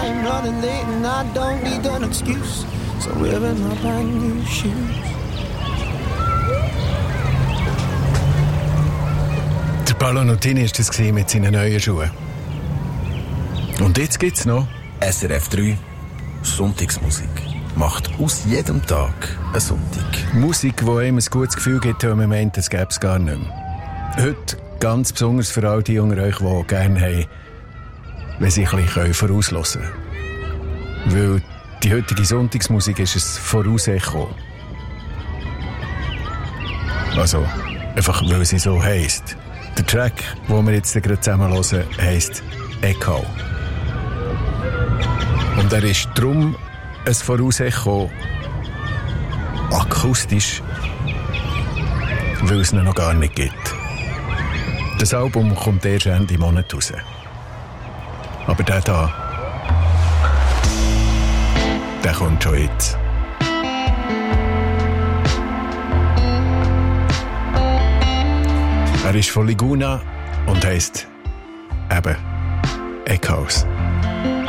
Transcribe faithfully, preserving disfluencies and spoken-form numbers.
I'm running late and I don't need an excuse, so wearing my brand new shoes. Der Paolo Nutini war das mit seinen neuen Schuhen. Und jetzt gibt's noch S R F drei Sonntagsmusik. Macht aus jedem Tag einen Sonntag. Musik, die einem ein gutes Gefühl gibt, wenn man meint, es gäbe es gar nicht mehr. Heute ganz besonders für all die unter euch, die gerne haben, wenn sie ein bisschen voraushören können. Weil die heutige Sonntagsmusik ist ein Vorausecho. Also, einfach weil sie so heisst. Der Track, den wir jetzt gerade zusammen hören, heisst Echo. Und er ist darum ein Vorausecho akustisch, weil es ihn noch gar nicht gibt. Das Album kommt erst Ende Monat raus. Aber der da, der kommt schon jetzt. Er ist von Liguna und heisst eben Echoes.